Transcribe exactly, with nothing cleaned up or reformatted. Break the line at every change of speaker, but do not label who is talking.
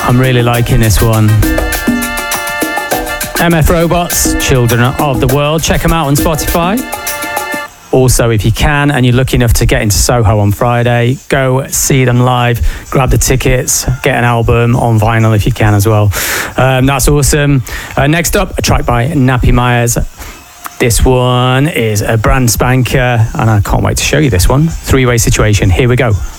I'm really liking this one. M F Robots, Children of the World. Check them out on Spotify. Also, if you can and you're lucky enough to get into Soho on Friday, go see them live, grab the tickets, get an album on vinyl if you can as well. Um, that's awesome. Uh, next up, a track by Nappy Myers. This one is a brand spanker, and I can't wait to show you this one. Three-Way Situation. Here we go.